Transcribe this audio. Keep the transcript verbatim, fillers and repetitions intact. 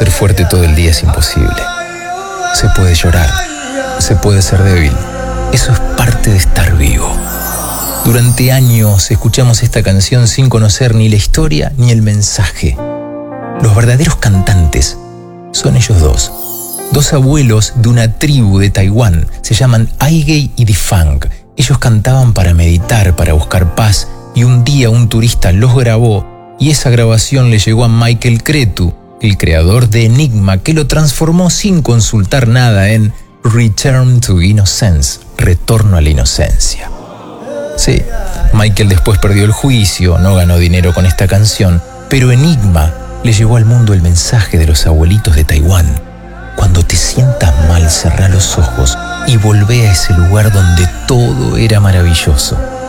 ser fuerte todo el día es imposible. Se puede llorar, se puede ser débil. Eso es parte de estar vivo. Durante años escuchamos esta canción sin conocer ni la historia ni el mensaje. Los verdaderos cantantes son ellos dos. Dos abuelos de una tribu de Taiwán. Se llaman Aigei y Difang. Ellos cantaban para meditar, para buscar paz, y un día un turista los grabó y esa grabación le llegó a Michael Cretu, el creador de Enigma, que lo transformó sin consultar nada en Return to Innocence, retorno a la inocencia. Sí, Michael después perdió el juicio, no ganó dinero con esta canción, pero Enigma le llevó al mundo el mensaje de los abuelitos de Taiwán. Cuando te sientas mal, cerrá los ojos y volvé a ese lugar donde todo era maravilloso.